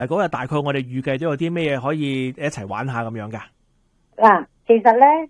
嗰日大概我哋預計都有啲咩嘢可以一齊玩下咁樣㗎？ 嗱，其實咧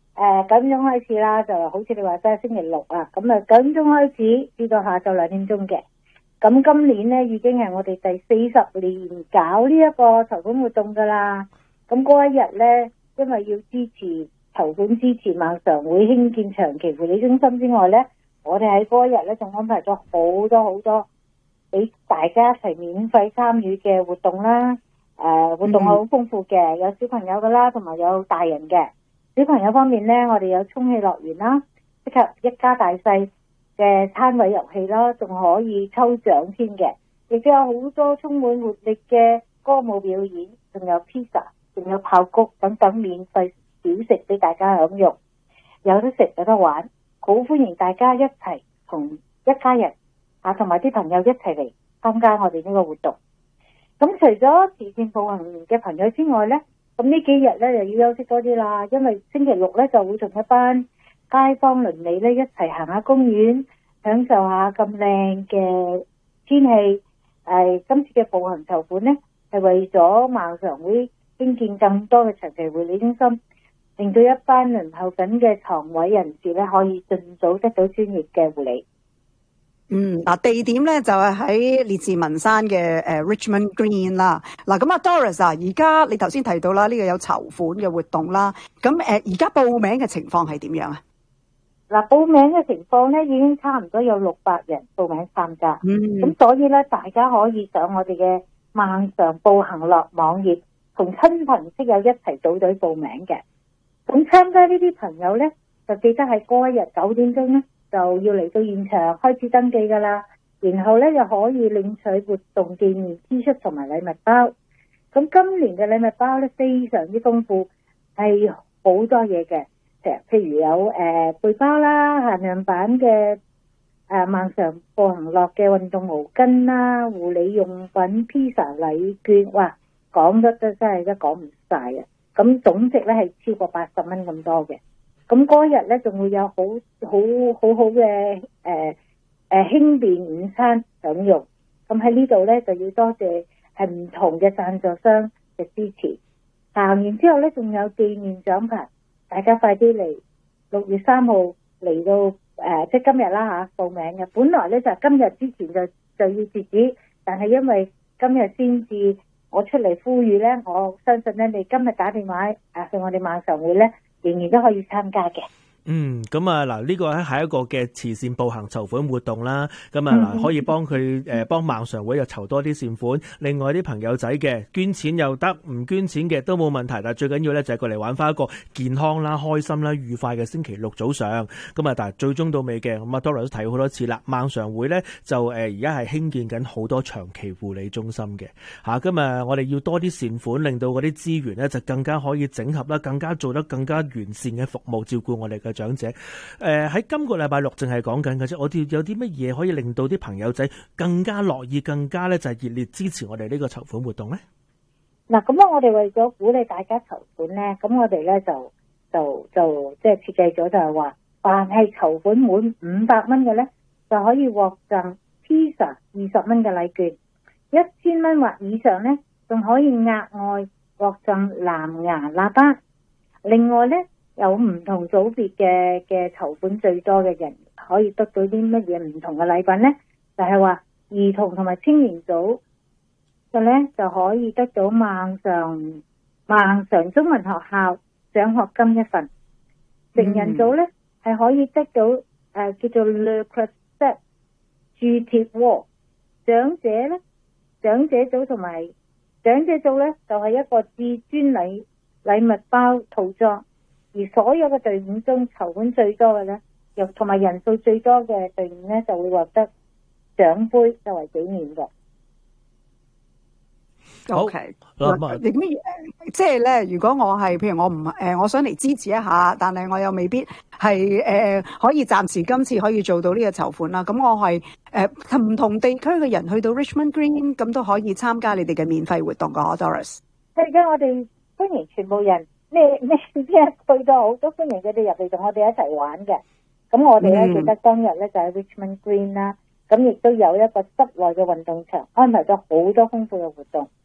9點鐘開始啦，就好似你話齋星期六啊，咁啊9點鐘開始至到下晝2點鐘嘅。咁今年咧已經係我哋第40年搞呢一個籌款活動噶啦。咁嗰一日咧，因為要籌款支持孟常會興建長期護理中心之外咧，我哋喺嗰一日咧仲安排咗好多俾大家一齊免費參與嘅活動啦。活動好豐富嘅，有小朋友噶啦，同埋有大人嘅。小朋友方面咧，我哋有充氣樂園啦，適合一家大細嘅攤位遊戲啦，仲可以抽獎添嘅，亦都有好多充滿活力嘅歌舞表演，仲有披薩，仲有爆谷等等免費小食俾大家享用，有得食有得玩，好歡迎大家一齊同一家人同埋啲朋友一齊嚟參加我哋呢個活動。咁除咗慈善步行嘅朋友之外呢，咁呢幾日呢又要休息多啲啦，因為星期六呢就會同一班街坊鄰里呢一齊行下公園，享受下咁靚嘅天氣。今次嘅步行籌款呢係為咗孟常會興建更多嘅長期護理中心，令到一班輪候緊嘅床位人士呢可以盡早得到專業嘅護理。 地點咧就係喺列治文山嘅Richmond Green 啦。嗱，咁Doris 啊，而家你頭先提到啦，呢個有籌款嘅活動啦。咁而家報名嘅情況係點樣啊？ 嗱，報名嘅情況咧已經差唔多有600人報名參加。咁所以咧，大家可以上我哋嘅孟常步行樂網頁，同親朋戚友一齊組隊報名嘅。咁參加呢啲朋友咧，就記得喺嗰一日9點鐘咧，就要嚟到現場開始登記噶啦，然後咧就可以領取活動紀念 T 恤同埋禮物包。咁今年嘅禮物包咧非常之豐富，係好多嘢嘅，譬如有背包啦，限量版嘅孟常步行樂嘅運動毛巾啦，護理用品、披薩禮券，哇，講得真係講唔晒啊！咁總值咧係超過80蚊咁多嘅。咁嗰日咧仲會有好嘅輕便午餐享用。咁喺呢度咧就要多謝係唔同嘅贊助商嘅支持。行完之後咧仲有紀念獎牌，大家快啲嚟！6月3號嚟到即係今日啦報名嘅。本來咧就今日之前就要截止，但係因為今日先至我出嚟呼籲咧，我相信咧你今日打電話去我哋孟常會咧，仍然都可以參加嘅。 咁啊嗱，呢個咧係一個嘅慈善步行籌款活動啦。咁啊嗱，可以幫佢幫孟常會又籌多啲善款。另外啲朋友仔嘅捐錢又得，唔捐錢嘅都冇問題。但係最緊要咧就係過嚟玩翻一個健康啦、開心啦、愉快嘅星期六早上。咁啊，但係最終到尾嘅，咁啊 Doris 都提好多次啦。孟常會咧就而家係興建緊好多長期護理中心嘅嚇。咁啊，我哋要多啲善款，令到嗰啲資源咧就更加可以整合啦，更加做得更加完善嘅服務，照顧我哋嘅長者。喺今個禮拜六淨係講緊嘅啫，我哋有啲乜嘢可以令到啲朋友仔更加樂意、更加咧就係熱烈支持我哋呢個籌款活動咧？ 嗱，咁我哋為咗鼓勵大家籌款咧，咁我哋咧就即係設計咗就係話，凡係籌款滿500蚊嘅咧，就可以獲贈 pizza 20蚊嘅禮券，1000蚊或以上咧，仲可以額外獲贈藍牙喇叭。另外咧，有唔同組別嘅籌款最多嘅人可以得到啲乜嘢唔同嘅禮品呢？就係話兒童同埋青年組嘅呢，就可以得到孟常中文學校獎學金1份。成人組呢，係可以得到叫做 Le Creuset 鑄鐵鍋。長者組同埋長者組呢，就係一個至尊禮物包套裝。而所有嘅隊伍中籌款最多嘅呢，又同埋人數最多嘅隊伍呢，就會獲得獎杯作為紀念嘅。 OK，你乜嘢？即係咧，如果我係譬如我唔我想嚟支持一下，但係我又未必係可以暫時今次可以做到呢個籌款啦。咁我係唔同地區嘅人去到 Richmond Green， 咁都可以參加你哋嘅免費活動㗎，Doris。 而家我哋歡迎全部人。咩邊一區都好，都歡迎佢哋入嚟同我哋一齊玩嘅。咁我哋咧記得當日咧就喺 Richmond Green 啦，咁亦都有一個室內嘅運動場，安排咗好多豐富嘅活動。